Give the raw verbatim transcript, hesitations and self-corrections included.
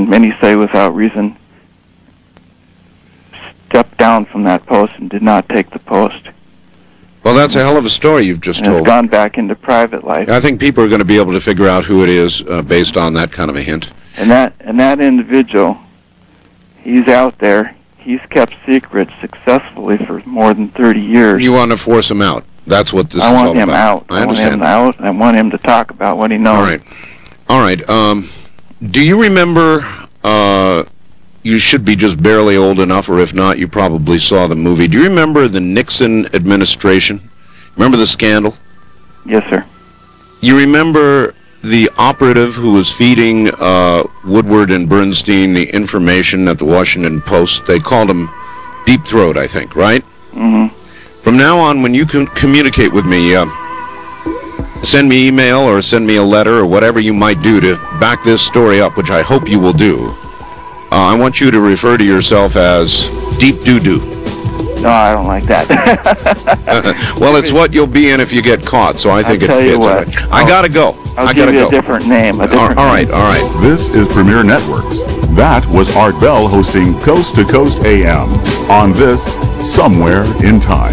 and many say without reason, stepped down from that post and did not take the post. Well, that's a hell of a story you've just and told. Has gone back into private life. I think people are going to be able to figure out who it is uh, based on that kind of a hint. And that and that individual, he's out there. He's kept secrets successfully for more than thirty years. You want to force him out. That's what this I is want all him about. out. I understand. I want him out. I want him to talk about what he knows. All right. All right. Um, do you remember, uh, you should be just barely old enough, or if not, you probably saw the movie. Do you remember the Nixon administration? Remember the scandal? Yes, sir. You remember the operative who was feeding uh, Woodward and Bernstein the information at the Washington Post? They called him Deep Throat, I think, right? Mm-hmm. From now on, when you can communicate with me, uh, send me email or send me a letter or whatever you might do to back this story up, which I hope you will do. Uh, I want you to refer to yourself as Deep Doo-Doo. No, I don't like that. Well, it's what you'll be in if you get caught, so I think I'll it tell fits. you what. Right. I gotta go. I'll I give gotta you go. a different name. A different all right, name. all right. This is Premier Networks. That was Art Bell hosting Coast to Coast A M on this Somewhere in Time.